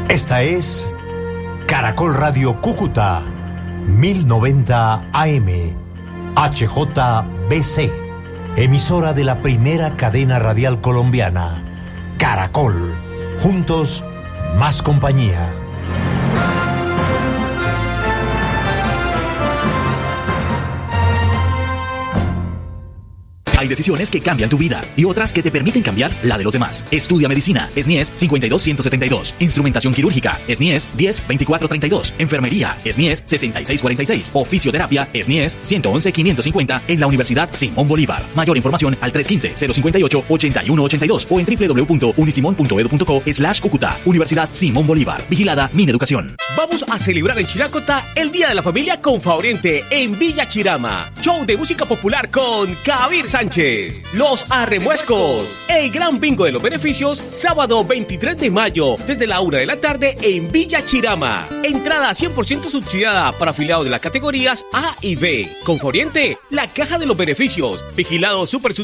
Esta es Caracol Radio Cúcuta, 1090 AM, HJBC, emisora de la primera cadena radial colombiana, Caracol, juntos, más compañía. Hay decisiones que cambian tu vida y otras que te permiten cambiar la de los demás. Estudia medicina, SNIES 52172. Instrumentación quirúrgica, SNIES 102432. Enfermería, SNIES 6646. O fisioterapia, SNIES 111550 en la Universidad Simón Bolívar. Mayor información al 315-058-8182 o en www.unisimon.edu.co/Cúcuta. Universidad Simón Bolívar. Vigilada Mineducación. Vamos a celebrar en Chiracota el Día de la Familia con Favorente en Villa Chirama. Show de música popular con Kabir Sánchez. Los Arremuescos. El gran bingo de los beneficios, sábado 23 de mayo, desde la 1 de la tarde en Villa Chirama. Entrada 100% subsidiada para afiliados de las categorías A y B. Con Favorente, la caja de los beneficios. Vigilado Super